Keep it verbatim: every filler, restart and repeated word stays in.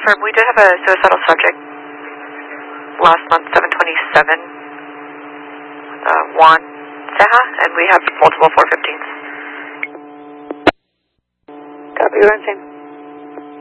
confirm, we did have a suicidal subject last month, seven twenty-seven, uh, Juan Ceja, and we have multiple four fifteens. Copy, run same.